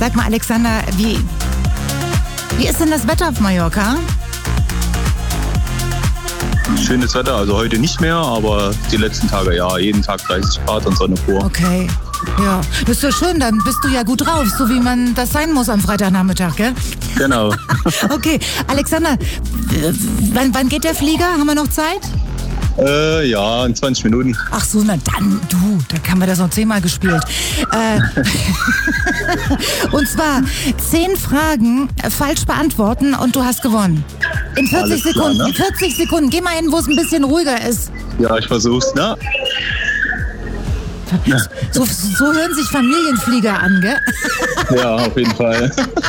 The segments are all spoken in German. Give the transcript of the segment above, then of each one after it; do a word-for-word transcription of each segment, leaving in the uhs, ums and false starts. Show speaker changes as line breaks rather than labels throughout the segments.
Sag mal, Alexander, wie, wie ist denn das Wetter auf Mallorca?
Schönes Wetter, also heute nicht mehr, aber die letzten Tage ja, jeden Tag dreißig Grad und Sonne pur.
Okay, ja, das ist ja schön, dann bist du ja gut drauf, so wie man das sein muss am Freitagnachmittag, gell?
Genau.
Okay, Alexander, w- wann, wann geht der Flieger? Haben wir noch Zeit?
Äh, ja, in zwanzig Minuten.
Ach so, na dann, du, da haben wir das noch zehnmal gespielt. Äh, und zwar zehn Fragen äh, falsch beantworten und du hast gewonnen. In vierzig
Alles klar,
Sekunden,
ne?
vierzig Sekunden. Geh mal hin, wo es ein bisschen ruhiger ist.
Ja, ich versuch's, ne?
So, so hören sich Familienflieger an, gell?
Ja, auf jeden Fall.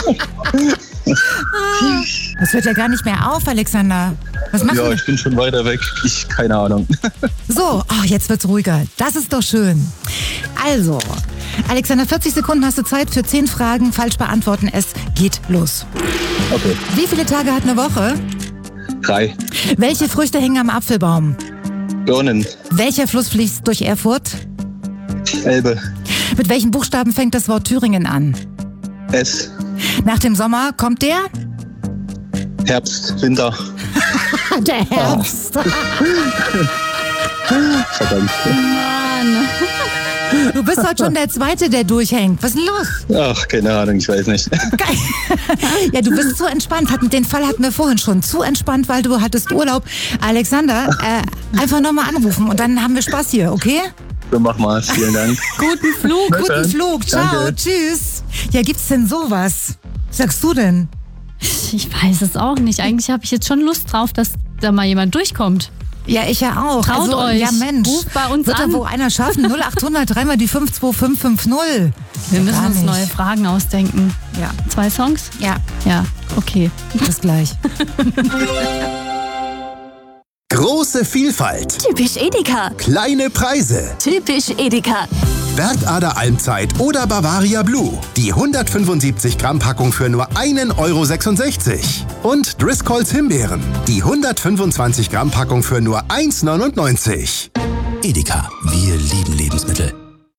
Das hört ja gar nicht mehr auf, Alexander. Was machst
Ja,
du?
ich bin schon weiter weg. Ich, keine Ahnung.
So, oh, jetzt wird's ruhiger. Das ist doch schön. Also, Alexander, vierzig Sekunden hast du Zeit für zehn Fragen. Falsch beantworten. Es geht los.
Okay.
Wie viele Tage hat eine Woche?
Drei.
Welche Früchte hängen am Apfelbaum?
Birnen.
Welcher Fluss fließt durch Erfurt?
Elbe.
Mit welchen Buchstaben fängt das Wort Thüringen an?
S.
Nach dem Sommer kommt der?
Herbst. Winter.
Der Herbst.
Verdammt.
Mann.
Du bist heute schon der Zweite, der durchhängt. Was ist denn los?
Ach, keine Ahnung, ich weiß nicht.
Geil. Ja, du bist zu entspannt. Hatten- Den Fall hatten wir vorhin schon. Zu entspannt, weil du hattest Urlaub. Alexander, äh, einfach nochmal anrufen und dann haben wir Spaß hier, okay?
So, mach mal. Vielen Dank.
Guten Flug,
Na
guten
dann.
Flug. Ciao,
Danke.
tschüss. Ja, gibt's denn sowas? Was sagst du denn?
Ich weiß es auch nicht. Eigentlich habe ich jetzt schon Lust drauf, dass da mal jemand durchkommt.
Ja, ich ja auch.
Traut
also,
euch.
Ja, Mensch.
Ruft bei uns
Wird da
an.
wohl einer schaffen? null achthundert, dreimal die fünf zwei fünf fünf null.
Wir müssen
Gar
uns
nicht.
neue Fragen ausdenken.
Ja,
Zwei Songs?
ja,
Ja, okay.
bis gleich.
Große Vielfalt,
Typisch Edeka.
kleine Preise.
Typisch Edeka.
Bergader Almzeit oder Bavaria Blue. Die hundertfünfundsiebzig Gramm Packung für nur einen Euro sechsundsechzig. Und Driscolls Himbeeren. Die hundertfünfundzwanzig Gramm Packung für nur eins neunundneunzig.
Edeka, wir lieben Lebensmittel.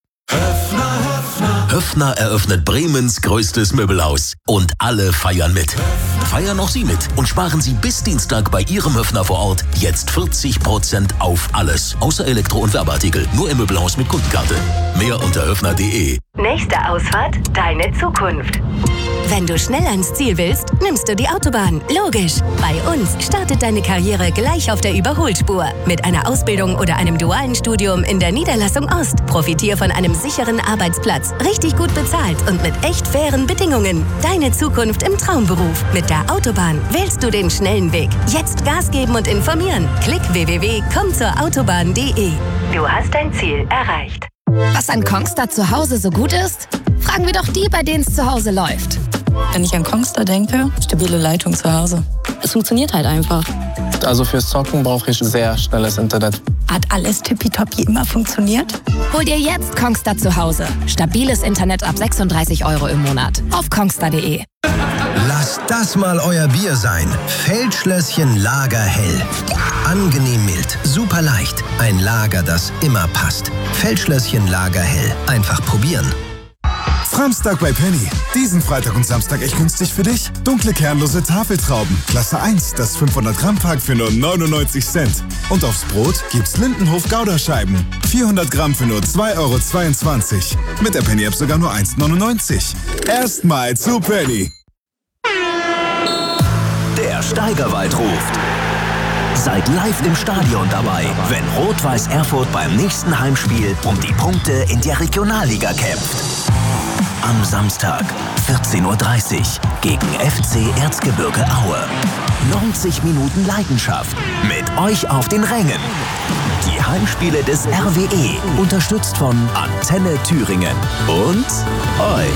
Höffner eröffnet Bremens größtes Möbelhaus. Und alle feiern mit. Feiern auch Sie mit und sparen Sie bis Dienstag bei Ihrem Höffner vor Ort jetzt vierzig Prozent auf alles. Außer Elektro- und Werbeartikel. Nur im Möbelhaus mit Kundenkarte. Mehr unter höffner punkt de.
Nächste Ausfahrt, deine Zukunft.
Wenn du schnell ans Ziel willst, nimmst du die Autobahn. Logisch. Bei uns startet deine Karriere gleich auf der Überholspur. Mit einer Ausbildung oder einem dualen Studium in der Niederlassung Ost. Profitier von einem sicheren Arbeitsplatz. Richtig gut bezahlt und mit echt fairen Bedingungen. Deine Zukunft im Traumberuf. Mit der Autobahn wählst du den schnellen Weg. Jetzt Gas geben und informieren. Klick w w w punkt komm zur autobahn punkt de.
Du hast dein Ziel erreicht.
Was an Kongstar zu Hause so gut ist? Fragen wir doch die, bei denen es zu Hause läuft.
Wenn ich an Kongstar denke, stabile Leitung zu Hause. Es funktioniert halt einfach.
Also fürs Zocken brauche ich sehr schnelles Internet.
Hat alles tippitoppi immer funktioniert?
Hol dir jetzt Kongstar zu Hause. Stabiles Internet ab sechsunddreißig Euro im Monat. Auf kongstar punkt de.
Lasst das mal euer Bier sein. Feldschlösschen Lagerhell. Angenehm mild, super leicht. Ein Lager, das immer passt. Feldschlösschen Lagerhell. Einfach probieren.
Framstag bei Penny. Diesen Freitag und Samstag echt günstig für dich. Dunkle kernlose Tafeltrauben. Klasse eins, das fünfhundert Gramm Pack für nur neunundneunzig Cent. Und aufs Brot gibt's Lindenhof Gouda-Scheiben. vierhundert Gramm für nur zwei Euro zweiundzwanzig. Mit der Penny-App sogar nur eins neunundneunzig. Erstmal zu Penny.
Der Steigerwald ruft. Seid live im Stadion dabei, wenn Rot-Weiß Erfurt beim nächsten Heimspiel um die Punkte in der Regionalliga kämpft. Am Samstag, vierzehn Uhr dreißig, gegen F C Erzgebirge Aue. neunzig Minuten Leidenschaft mit euch auf den Rängen. Die Heimspiele des R W E, unterstützt von Antenne Thüringen und euch.